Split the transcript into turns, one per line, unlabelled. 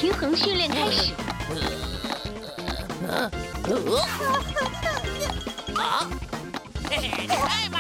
均衡训练开始。
嘿嘿，太慢